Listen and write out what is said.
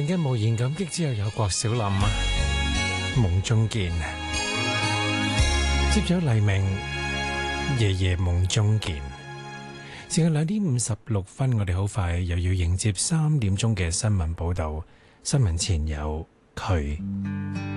人嘅無言感激之後有郭小霖啊，夢中見。接咗黎明，夜夜夢中見。時間2:56，我哋好快又要迎接3點鐘嘅新聞報道。新聞前有佢。